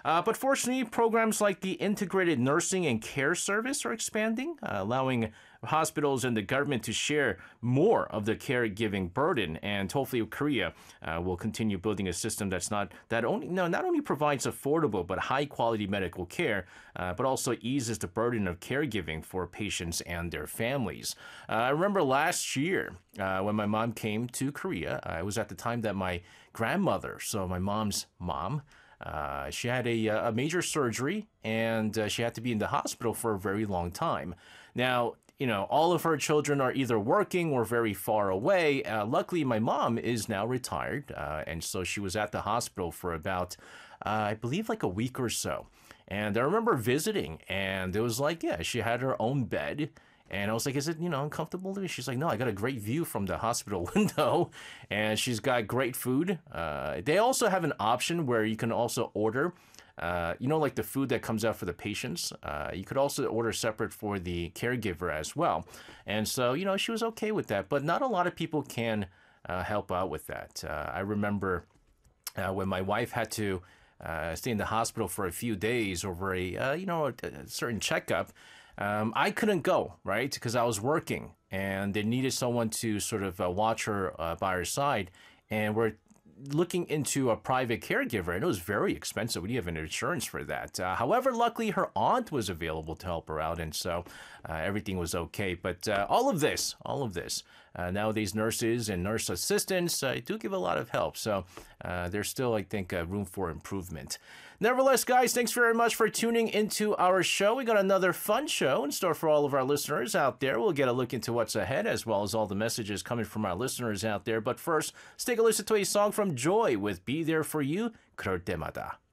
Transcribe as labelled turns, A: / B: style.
A: But fortunately, programs like the Integrated Nursing and Care Service are expanding, allowing hospitals and the government to share more of the caregiving burden. And hopefully, Korea will continue building a system that's not only provides affordable but high quality medical care, but also eases the burden of caregiving for patients and their families. I remember last year when my mom came to Korea. It was at the time that my grandmother, so my mom's mom, she had a major surgery, and she had to be in the hospital for a very long time. Now, all of her children are either working or very far away. Luckily, my mom is now retired, and so she was at the hospital for about, I believe, like a week or so. And I remember visiting, and it was like, yeah, she had her own bed. And I was like, is it, uncomfortable? She's like, no, I got a great view from the hospital window, and she's got great food. They also have an option where you can also order, like the food that comes out for the patients. You could also order separate for the caregiver as well. And so, she was okay with that, but not a lot of people can help out with that. I remember when my wife had to stay in the hospital for a few days over a certain checkup. I couldn't go, right, because I was working, and they needed someone to sort of watch her by her side, and we're looking into a private caregiver, and it was very expensive. We didn't have an insurance for that. However, luckily, her aunt was available to help her out, and so everything was okay. But all of this, nowadays nurses and nurse assistants do give a lot of help, so there's still, I think, room for improvement. Nevertheless, guys, thanks very much for tuning into our show. We got another fun show in store for all of our listeners out there. We'll get a look into what's ahead, as well as all the messages coming from our listeners out there. But first, let's take a listen to a song from Joy with Be There For You, 그럴 때마다.